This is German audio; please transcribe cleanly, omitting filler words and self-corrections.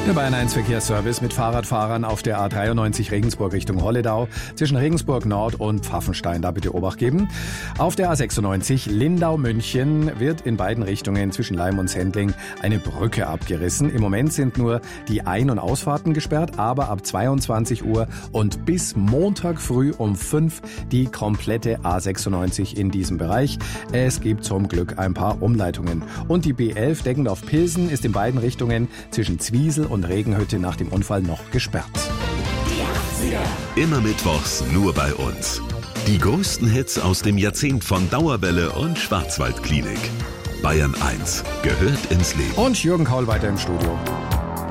Der Bayern 1 Verkehrsservice mit Fahrradfahrern auf der A93 Regensburg Richtung Holledau zwischen Regensburg Nord und Pfaffenstein. Da bitte Obacht geben. Auf der A96 Lindau-München wird in beiden Richtungen zwischen Laim und Sendling eine Brücke abgerissen. Im Moment sind nur die Ein- und Ausfahrten gesperrt, aber ab 22 Uhr und bis Montag früh um 5 die komplette A96 in diesem Bereich. Es gibt zum Glück ein paar Umleitungen. Und die B11 deckend auf Pilsen ist in beiden Richtungen zwischen Zwiesel und Regenhütte nach dem Unfall noch gesperrt. Immer mittwochs nur bei uns. Die größten Hits aus dem Jahrzehnt von Dauerwelle und Schwarzwaldklinik. Bayern 1 gehört ins Leben. Und Jürgen Kaul weiter im Studio.